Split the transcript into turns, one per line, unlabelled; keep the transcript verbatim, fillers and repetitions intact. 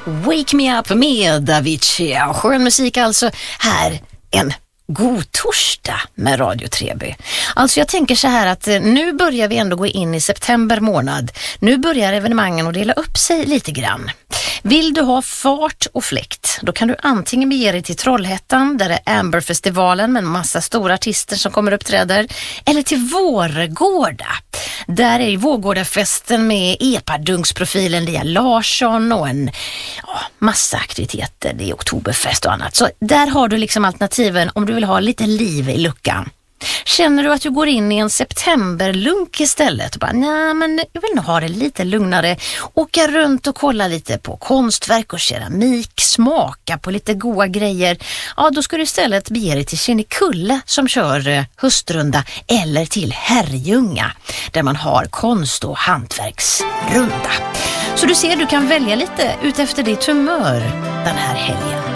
Wake Me Up med Avicii. Skön musik alltså här en god torsdag med Radio Treby. Alltså jag tänker så här att nu börjar vi ändå gå in i september månad. Nu börjar evenemangen att dela upp sig lite grann. Vill du ha fart och fläkt, då kan du antingen bege dig till Trollhättan där det är Amberfestivalen med en massa stora artister som kommer uppträder, eller till Vårgårda. Där är Vårgårdafesten med epadunksprofilen Lia Larsson och en ja, massa aktiviteter. Det är oktoberfest och annat. Så där har du liksom alternativen om du vill ha lite liv i luckan. Känner du att du går in i en septemberlunk istället och bara, nej men jag vill nog ha det lite lugnare, åka runt och kolla lite på konstverk och keramik, smaka på lite goda grejer, ja då ska du istället bege dig till Kinnekulle som kör höstrunda eller till Herrljunga där man har konst- och hantverksrunda. Så du ser, du kan välja lite ut efter ditt humör den här helgen.